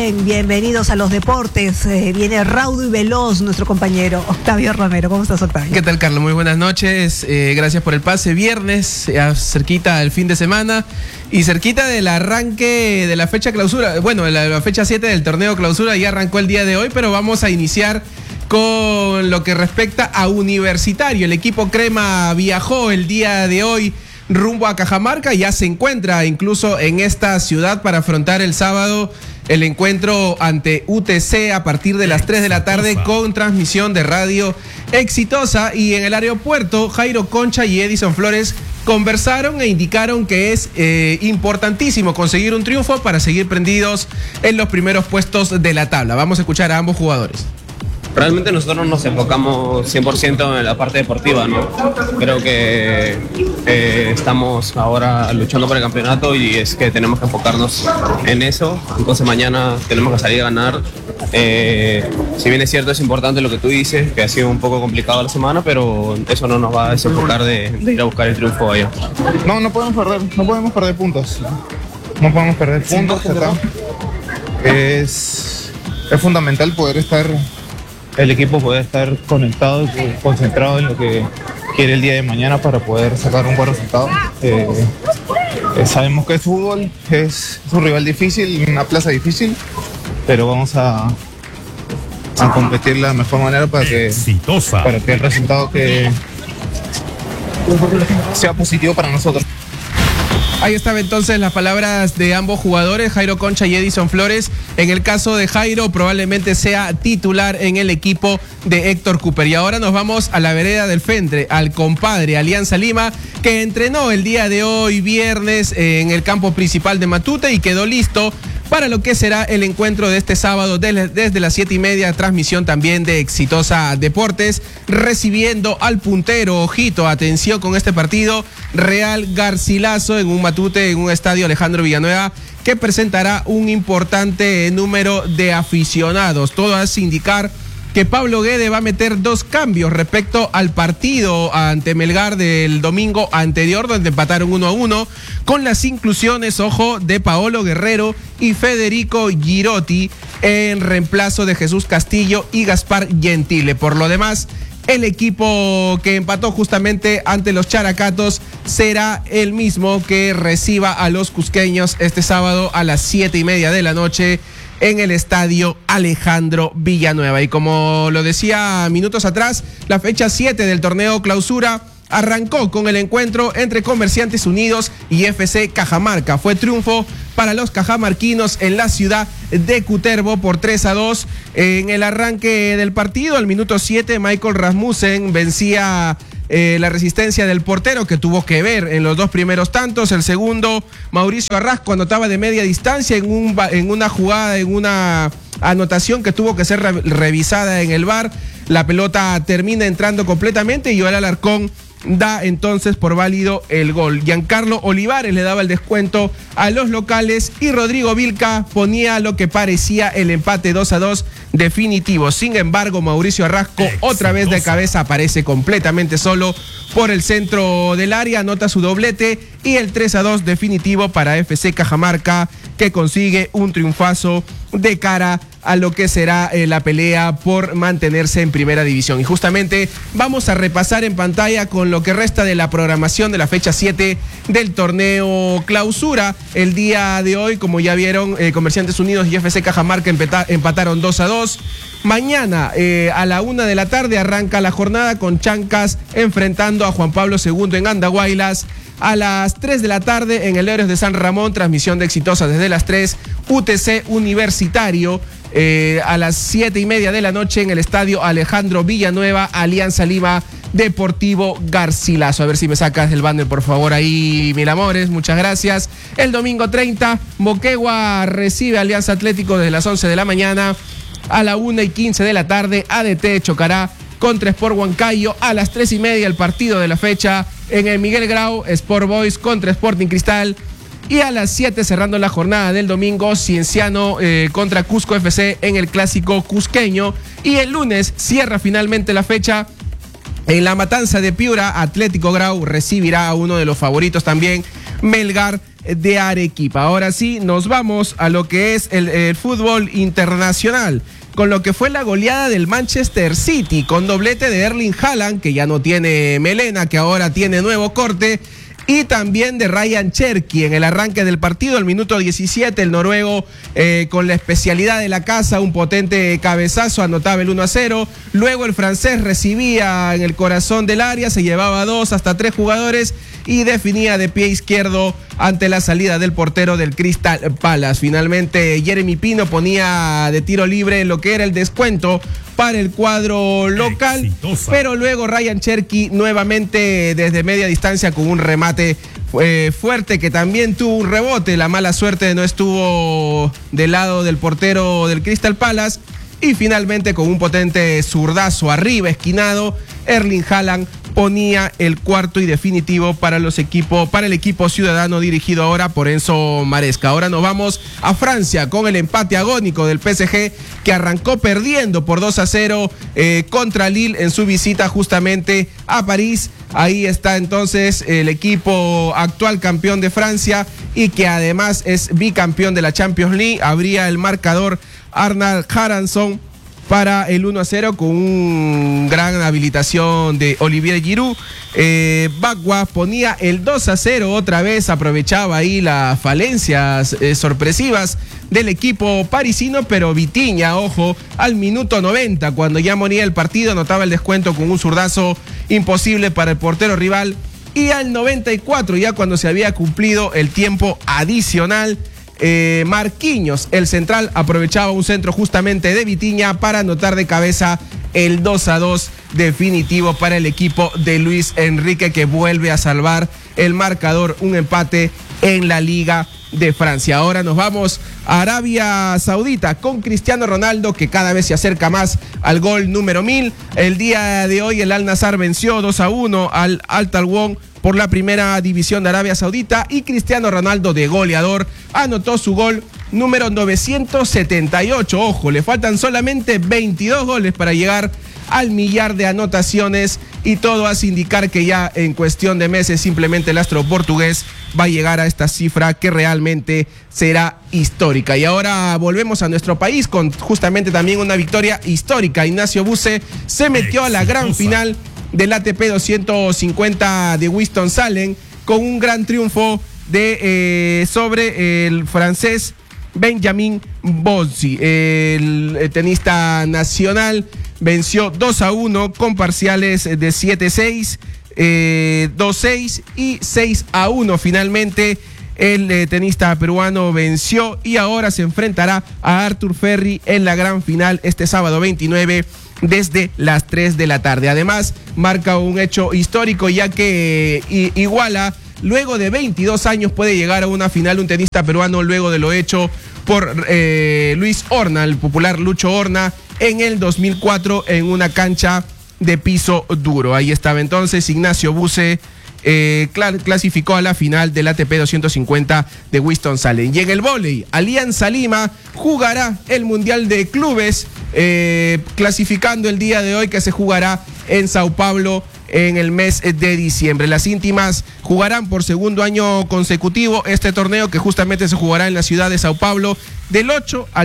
bien, bienvenidos a los deportes. Viene raudo y veloz nuestro compañero Octavio Romero. ¿Cómo estás, Octavio? ¿Qué tal, Carlos? Muy buenas noches. Gracias por el pase. Viernes, cerquita del fin de semana y cerquita del arranque de la fecha clausura. Bueno, la fecha 7 del torneo clausura ya arrancó el día de hoy, pero vamos a iniciar con lo que respecta a Universitario. El equipo Crema viajó el día de hoy rumbo a Cajamarca, ya se encuentra incluso en esta ciudad para afrontar el sábado el encuentro ante UTC a partir de las 3 de la tarde con transmisión de radio exitosa. Y en el aeropuerto, Jairo Concha y Edison Flores conversaron e indicaron que es importantísimo conseguir un triunfo para seguir prendidos en los primeros puestos de la tabla. Vamos a escuchar a ambos jugadores. Realmente nosotros nos enfocamos 100% en la parte deportiva, ¿no? Creo que estamos ahora luchando por el campeonato y es que tenemos que enfocarnos en eso. Entonces mañana tenemos que salir a ganar. Si bien es cierto, es importante lo que tú dices, que ha sido un poco complicado la semana, pero eso no nos va a desenfocar de ir a buscar el triunfo allá. No podemos perder puntos. No podemos perder puntos acá. Es fundamental poder estar... El equipo puede estar conectado y concentrado en lo que quiere el día de mañana para poder sacar un buen resultado. Sabemos que es fútbol, es un rival difícil, una plaza difícil, pero vamos a competir de la mejor manera para que el resultado sea positivo para nosotros. Ahí estaban entonces las palabras de ambos jugadores, Jairo Concha y Edison Flores. En el caso de Jairo, probablemente sea titular en el equipo de Héctor Cooper. Y ahora nos vamos a la vereda del Fendre, al compadre Alianza Lima, que entrenó el día de hoy, viernes, en el campo principal de Matute y quedó listo para lo que será el encuentro de este sábado desde las 7:30, transmisión también de Exitosa Deportes, recibiendo al puntero, ojito, atención con este partido, Real Garcilaso en un Matute, en un estadio Alejandro Villanueva, que presentará un importante número de aficionados. Todo hace indicar que Pablo Guede va a meter 2 cambios respecto al partido ante Melgar del domingo anterior, donde empataron 1-1, con las inclusiones, ojo, de Paolo Guerrero y Federico Girotti en reemplazo de Jesús Castillo y Gaspar Gentile. Por lo demás, el equipo que empató justamente ante los Characatos será el mismo que reciba a los cusqueños este sábado a las 7:30 de la noche en el estadio Alejandro Villanueva. Y como lo decía minutos atrás, la fecha 7 del torneo clausura arrancó con el encuentro entre Comerciantes Unidos y FC Cajamarca. Fue triunfo para los cajamarquinos en la ciudad de Cutervo por 3-2. En el arranque del partido, al minuto 7, Michael Rasmussen vencía la resistencia del portero, que tuvo que ver en los 2 primeros tantos. El segundo, Mauricio Arrasco, anotaba de media distancia en una jugada, en una anotación que tuvo que ser revisada en el VAR. La pelota termina entrando completamente y Joel Alarcón da entonces por válido el gol. Giancarlo Olivares le daba el descuento a los locales y Rodrigo Vilca ponía lo que parecía el empate 2-2 definitivo. Sin embargo, Mauricio Arrasco otra vez de cabeza aparece completamente solo por el centro del área, anota su doblete y el 3-2 definitivo para FC Cajamarca, que consigue un triunfazo de cara a lo que será la pelea por mantenerse en primera división. Y justamente vamos a repasar en pantalla con lo que resta de la programación de la fecha 7 del torneo clausura. El día de hoy, como ya vieron, Comerciantes Unidos y FC Cajamarca empataron 2-2. Mañana a la 1 de la tarde arranca la jornada con Chancas enfrentando a Juan Pablo II en Andahuaylas. A las 3 de la tarde en el Héroes de San Ramón, transmisión de Exitosa desde las 3, UTC Universitario. A las 7:30 de la noche en el estadio Alejandro Villanueva, Alianza Lima Deportivo Garcilaso. A ver si me sacas el banner, por favor, ahí, mil amores, muchas gracias. El domingo 30, Moquegua recibe a Alianza Atlético desde las 11 de la mañana. A la 1:15 de la tarde, ADT chocará contra Sport Huancayo. A las 3:30 el partido de la fecha en el Miguel Grau, Sport Boys contra Sporting Cristal. Y a las 7, cerrando la jornada del domingo, Cienciano contra Cusco FC en el clásico cusqueño. Y el lunes cierra finalmente la fecha en la Matanza de Piura. Atlético Grau recibirá a uno de los favoritos también, Melgar, de Arequipa. Ahora sí, nos vamos a lo que es el fútbol internacional, con lo que fue la goleada del Manchester City, con doblete de Erling Haaland, que ya no tiene melena, que ahora tiene nuevo corte, y también de Ryan Cherki en el arranque del partido, al minuto 17, el noruego con la especialidad de la casa, un potente cabezazo, anotaba el 1-0, luego el francés recibía en el corazón del área, se llevaba 2 hasta 3 jugadores y definía de pie izquierdo ante la salida del portero del Crystal Palace. Finalmente Jeremy Pino ponía de tiro libre lo que era el descuento para el cuadro local, exitosa. Pero luego Ryan Cherki nuevamente desde media distancia con un remate fuerte que también tuvo un rebote. La mala suerte no estuvo del lado del portero del Crystal Palace, y finalmente con un potente zurdazo arriba esquinado, Erling Haaland ponía el cuarto y definitivo para el equipo ciudadano dirigido ahora por Enzo Maresca. Ahora nos vamos a Francia con el empate agónico del PSG, que arrancó perdiendo por 2-0 contra Lille en su visita justamente a París. Ahí está entonces el equipo actual campeón de Francia y que además es bicampeón de la Champions League. Abría el marcador Arnold Haransson para el 1-0 con una gran habilitación de Olivier Giroud. Bagua ponía el 2-0 otra vez, aprovechaba ahí las falencias sorpresivas del equipo parisino, pero Vitinha, ojo, al minuto 90, cuando ya moría el partido, anotaba el descuento con un zurdazo imposible para el portero rival, y al 94, ya cuando se había cumplido el tiempo adicional, Marquinhos, el central, aprovechaba un centro justamente de Vitinha para anotar de cabeza el 2-2 definitivo para el equipo de Luis Enrique, que vuelve a salvar el marcador, un empate en la Liga de Francia. Ahora nos vamos a Arabia Saudita con Cristiano Ronaldo, que cada vez se acerca más al gol número 1000. El día de hoy el Al Nassr venció 2-1 al Al Talwon por la primera división de Arabia Saudita, y Cristiano Ronaldo, de goleador, anotó su gol número 978. Ojo, le faltan solamente 22 goles para llegar al millar de anotaciones, y todo hace indicar que ya en cuestión de meses simplemente el astro portugués va a llegar a esta cifra que realmente será histórica. Y ahora volvemos a nuestro país con justamente también una victoria histórica. Ignacio Buse se metió a la gran final del ATP 250 de Winston-Salem con un gran triunfo sobre el francés Benjamin Bonzi. El tenista nacional venció 2-1 con parciales de 7-6, 2-6 y 6-1. Finalmente el tenista peruano venció y ahora se enfrentará a Arthur Ferri en la gran final este sábado 29 desde las 3 de la tarde. Además, marca un hecho histórico, ya que iguala, luego de 22 años puede llegar a una final un tenista peruano, luego de lo hecho por Luis Horna, el popular Lucho Horna, en el 2004 en una cancha de piso duro. Ahí estaba entonces Ignacio Buse, clasificó a la final del ATP 250 de Winston-Salem. Y en el vóley, Alianza Lima jugará el Mundial de Clubes, clasificando el día de hoy, que se jugará en Sao Paulo en el mes de diciembre. Las íntimas jugarán por segundo año consecutivo este torneo, que justamente se jugará en la ciudad de Sao Paulo del 8 al